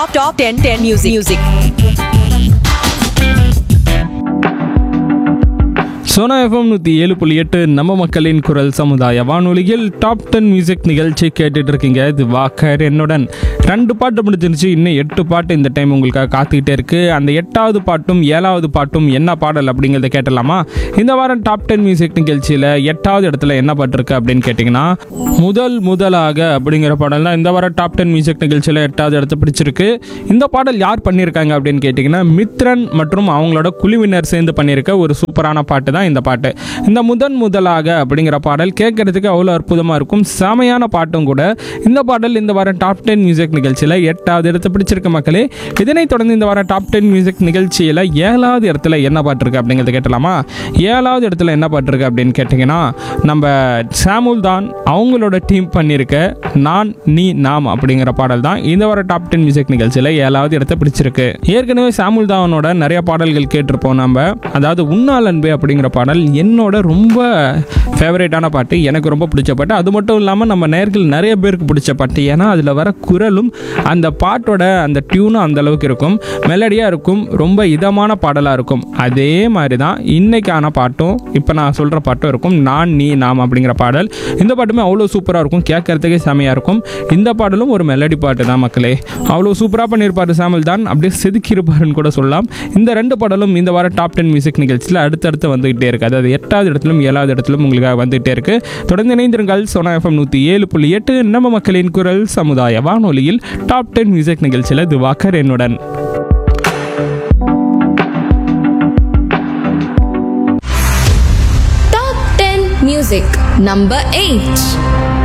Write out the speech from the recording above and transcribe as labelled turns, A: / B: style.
A: Top 10 music.
B: Sona FM 107.8 நம்ம மக்களின் குரல் சமுதாய வானொலியில் டாப் 10 மியூசிக் நிகழ்ச்சி கேட்டுட்டு இருக்கீங்க. இது வாக்கர் என்னுடன் 2 பாட்டு முடிஞ்சிருச்சு. இன்னும் 8 பாட்டு இந்த டைம் உங்களுக்காக காத்துக்கிட்டே இருக்கு. அந்த 8வது பாட்டும் 7வது பாட்டும் என்ன பாடல் அப்படிங்கிறத கேட்டலாமா? இந்த வாரம் டாப் 10 மியூசிக் நிகழ்ச்சியில் 8வது இடத்துல என்ன பாட்டு இருக்கு அப்படின்னு கேட்டிங்கன்னா, முதலாக அப்படிங்கிற பாடல் தான் இந்த வாரம் டாப் 10 மியூசிக் நிகழ்ச்சியில் 8வது இடத்த பிடிச்சிருக்கு. இந்த பாடல் யார் பண்ணியிருக்காங்க அப்படின்னு கேட்டிங்கன்னா, மித்ரன் மற்றும் அவங்களோட குழுவினர் சேர்ந்து பண்ணியிருக்க ஒரு சூப்பரான பாட்டு தான் இந்த பாட்டு. இந்த முதலாக அப்படிங்கிற பாடல் கேட்கறதுக்கு அவ்வளோ அற்புதமாக இருக்கும். செமையான பாட்டும் கூட. இந்த பாடல் இந்த வாரம் டாப் 10 மியூசிக் நிகழ்ச்சியில் 8வது இடத்தை பிடிச்சிருக்க மக்களே. இதனைத் தொடர்ந்து இந்த வாரம் டாப் 10 மியூசிக் நிகழ்ச்சியில் 7வது இடத்துல என்ன பாட்டு இருக்கு அப்படிங்கிறத கேட்டலாமா? 7வது இடத்துல என்ன பாட்டு இருக்கு அப்படின்னு கேட்டிங்கன்னா, நம்ம சாமுல் தான் அவங்களோட டீம் பண்ணியிருக்க நான் நீ நாம் அப்படிங்கிற பாடல் தான் இந்த வாரம் டாப் 10 மியூசிக் நிகழ்ச்சியில் 7வது இடத்தை பிடிச்சிருக்கு. ஏற்கனவே சாமுல் தானோட நிறைய பாடல்கள் கேட்டிருப்போம் நம்ம. அதாவது உன்னால் அன்பே அப்படிங்கிற பாடல் என்னோட ரொம்ப ஃபேவரேட்டான பாட்டு, எனக்கு ரொம்ப பிடிச்ச பாட்டு. அது மட்டும் இல்லாமல் நம்ம நேயர்கள் நிறைய பேருக்கு பிடிச்ச பாட்டு. ஏன்னா அதில் வர குரலும் அந்த பாட்டோட அந்த டியூனும் அந்த அளவுக்கு இருக்கும், மெலடியாக இருக்கும், ரொம்ப இதமான பாடலாக இருக்கும். அதே மாதிரி தான் இன்னைக்கான பாட்டும், இப்போ நான் சொல்கிற பாட்டும் இருக்கும். நான் நீ நாம் அப்படிங்கிற பாடல். இந்த பாட்டுமே அவ்வளோ சூப்பராக இருக்கும், கேட்கறதுக்கே செமையாக இருக்கும். இந்த பாடலும் ஒரு மெலடி பாட்டு தான் மக்களே. அவ்வளோ சூப்பராக பண்ணியிருப்பார் சாமுல் தான், அப்படியே செதுக்கியிருப்பாருன்னு கூட சொல்லலாம். இந்த 2 பாடலும் இந்த வாரம் டாப் 10 மியூசிக் நிகழ்ச்சியில் அடுத்தடுத்து வந்துகிட்டே இருக்கு. அதாவது 8வது இடத்திலும் 7வது இடத்திலும் உங்களுக்காக வந்துகிட்டே இருக்கு. தொடர்ந்து இணைந்திருங்கள். சோனா எஃப்எம் 107.8 நம்ம மக்களின் குரல் சமுதாய வானொலியில் டாப் 10 மியூசிக் நிகழ்ச்சியில் திவாகர் என்னுடன்.
C: Top 10 Music Number 8